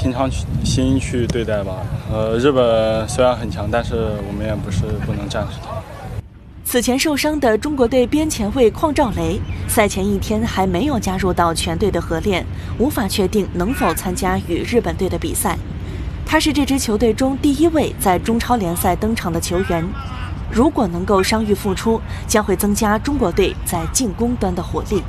平常心去对待吧。日本虽然很强，但是我们也不能战胜他。 此前受伤的中国队边前卫邝兆雷，赛前一天还没有加入到全队的合练，无法确定能否参加与日本队的比赛。他是这支球队中第一位在中超联赛登场的球员。如果能够伤愈复出，将会增加中国队在进攻端的火力。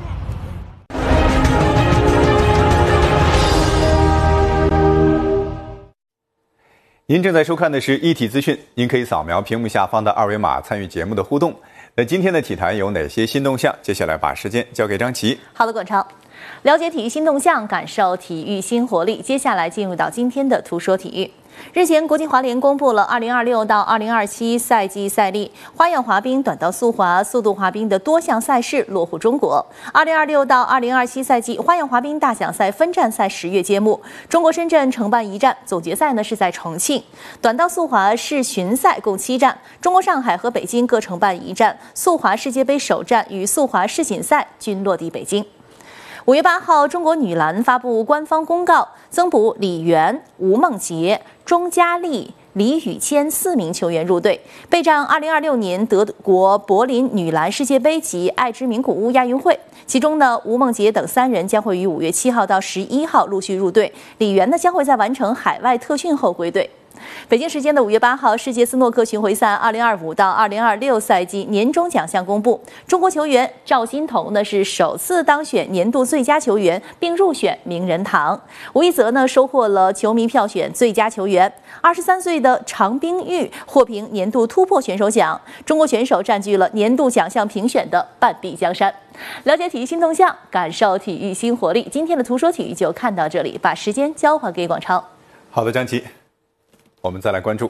您正在收看的是一体资讯，您可以扫描屏幕下方的二维码参与节目的互动。那今天的体坛有哪些新动向？接下来把时间交给张琪。 好的，滚超，了解体育新动向，感受体育新活力。接下来进入到今天的图说体育。日前，国际滑联公布了2026到2027赛季赛历，花样滑冰、短道速滑、速度滑冰的多项赛事落户中国。2026到2027赛季花样滑冰大奖赛分站赛10月揭幕，中国深圳承办1站，总决赛呢是在重庆。短道速滑世巡赛共7站，中国上海和北京各承办1站，速滑世界杯首站与速滑世锦赛均落地北京。5月8号，中国女篮发布官方公告，增补李媛、吴梦洁、钟佳丽、李宇谦4名球员入队，备战2026年德国柏林女篮世界杯及爱之名古屋亚运会。其中呢，吴梦洁等3人将会于5月7号到11号陆续入队，李媛呢将会在完成海外特训后归队。北京时间的5月8号，世界斯诺克巡回赛2025到2026赛季年终奖项公布，中国球员赵欣彤呢是首次当选年度最佳球员，并入选名人堂。吴一泽呢收获了球迷票选最佳球员。23岁的常冰玉获评年度突破选手奖。中国选手占据了年度奖项评选的半壁江山。了解体育新动向，感受体育新活力。今天的图说体育就看到这里，把时间交还给广超。 好的，张琪。我们再来关注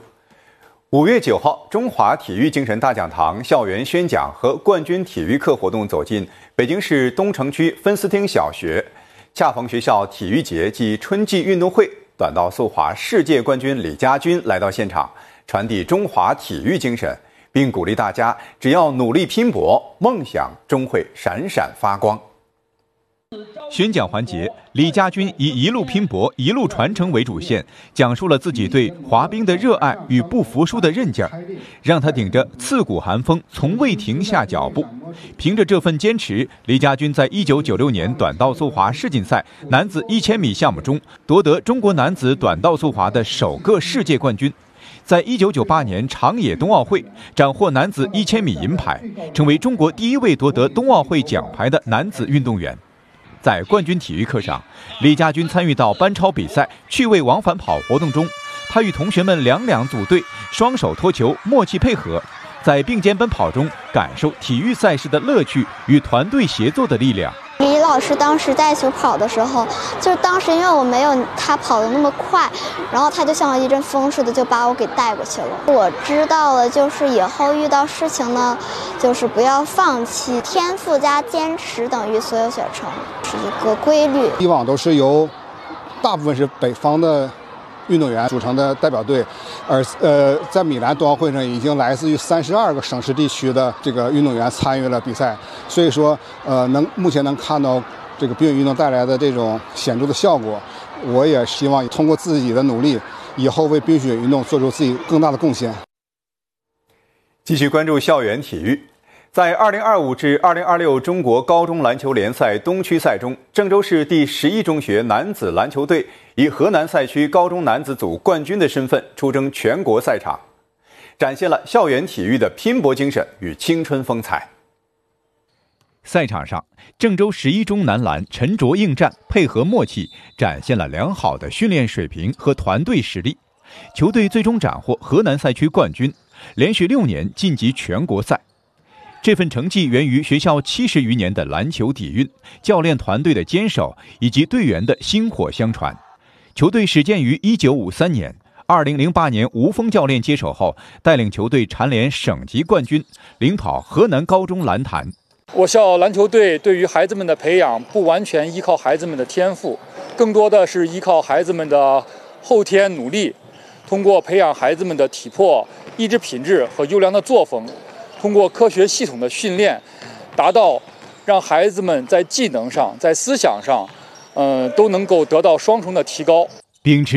5月9号，中华体育精神大讲堂校园宣讲和冠军体育课活动走进北京市东城区芬斯汀小学，恰逢学校体育节暨春季运动会，短道速滑世界冠军李佳军来到现场，传递中华体育精神，并鼓励大家只要努力拼搏，梦想终会闪闪发光。 宣讲环节，李佳军以一路拼搏、一路传承为主线，讲述了自己对滑冰的热爱与不服输的韧劲儿，让他顶着刺骨寒风从未停下脚步。凭着这份坚持，李佳军在1996年短道速滑世锦赛男子1000米项目中夺得中国男子短道速滑的首个世界冠军。在1998年长野冬奥会斩获男子1000米银牌，成为中国第一位夺得冬奥会奖牌的男子运动员。在冠军体育课上，李佳军参与到班超比赛趣味往返跑活动中，他与同学们两组队，双手托球，默契配合，在并肩奔跑中感受体育赛事的乐趣与团队协作的力量。 李老师当时带球跑的时候，就是当时因为我没有他跑得那么快，然后他就像一阵风似的就把我给带过去了。我知道了，就是以后遇到事情呢，就是不要放弃，天赋加坚持等于所有学成，是一个规律。 以往都是由大部分是北方的运动员组成的代表队，而在米兰冬奥会上已经来自于32个省市地区的这个运动员参与了比赛，所以说目前能看到这个冰雪运动带来的这种显著的效果，我也希望通过自己的努力，以后为冰雪运动做出自己更大的贡献。 继续关注校园体育。在2025至2026中国高中篮球联赛东区赛中，郑州市第11中学男子篮球队以河南赛区高中男子组冠军的身份出征全国赛场，展现了校园体育的拼搏精神与青春风采。 赛场上，郑州11中男篮沉着应战，配合默契，展现了良好的训练水平和团队实力。球队最终斩获河南赛区冠军，连续6年晋级全国赛。这份成绩源于学校70余年的篮球底蕴、教练团队的坚守以及队员的薪火相传。球队始建于1953年，2008年吴峰教练接手后，带领球队蝉联省级冠军，领跑河南高中篮坛。 我校篮球队对于孩子们的培养不完全依靠孩子们的天赋，更多的是依靠孩子们的后天努力，通过培养孩子们的体魄、意志品质和优良的作风，通过科学系统的训练，达到让孩子们在技能上、在思想上，都能够得到双重的提高。 秉持